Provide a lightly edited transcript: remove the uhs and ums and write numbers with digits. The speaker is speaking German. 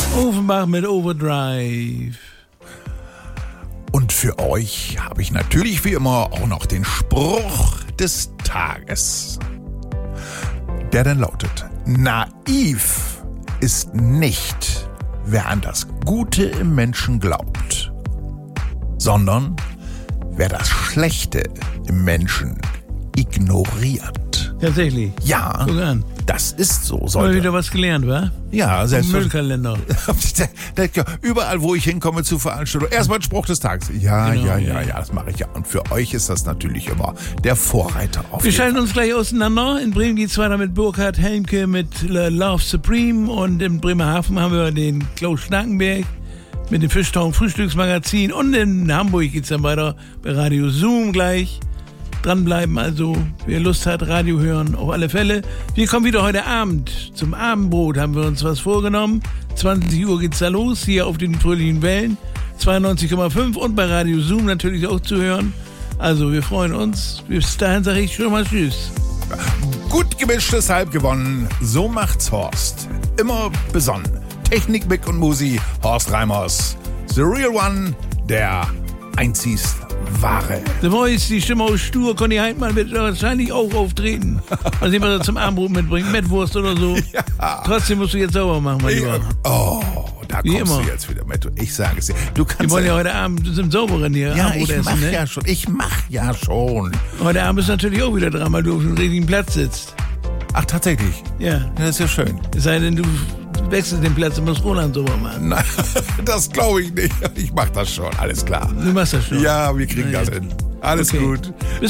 Offenbach mit Overdrive. Und für euch habe ich natürlich wie immer auch noch den Spruch des Tages. Der dann lautet: Naiv ist nicht, wer an das Gute im Menschen glaubt, sondern wer das Schlechte im Menschen ignoriert. Tatsächlich. Ja, Guck an. das ist so. Haben wir Sollte. wieder was gelernt, wa? Ja, Vom selbstverständlich. Müllkalender. Überall, wo ich hinkomme zu Veranstaltungen, erstmal ein Spruch des Tages. Ja, Genau, ja, das mache ich ja. Und für euch ist das natürlich immer der Vorreiter auf Wir jeden schalten uns gleich auseinander. In Bremen geht's weiter mit Burkhard Helmke mit Love Supreme. Und in Bremerhaven haben wir den Klaus Schnackenberg mit dem Fischtown Frühstücksmagazin. Und in Hamburg geht's dann weiter bei Radio Zoom gleich. Dranbleiben also, wer Lust hat, Radio hören, auf alle Fälle. Wir kommen wieder heute Abend. Zum Abendbrot haben wir uns was vorgenommen. 20 Uhr geht's da los, hier auf den fröhlichen Wellen. 92,5 und bei Radio Zoom natürlich auch zu hören. Also, wir freuen uns. Bis dahin sage ich schon mal Tschüss. Gut gemischtes Halb gewonnen. So macht's Horst. Immer besonnen. Technik, Mick und Musi. Horst Reimers. The Real One, der einzigst wahre. The Voice, die Stimme aus Stur, Conny Heidmann wird wahrscheinlich auch auftreten. Mal sehen, was er zum Abendbrot mitbringt. Mettwurst oder so. Ja. Trotzdem musst du jetzt sauber machen, mein Lieber. Oh, da Wie kommst immer. du jetzt wieder mit. Ich sage es dir. Du kannst Wir wollen ja heute Abend im Sauberen hier ja, Abendbrot ich essen, mach ne? ja schon. Ich mach ja schon. Heute Abend ist natürlich auch wieder dran, weil du auf dem richtigen Platz sitzt. Ach, tatsächlich. Ja. Das ist ja schön. Es sei denn, du wechselst den Platz und musst Roland sauber machen. Nein, das glaube ich nicht. Ich mach das schon. Alles klar. Du machst das schon. Ja, wir kriegen Na das ja. hin. Alles Okay. gut. Bis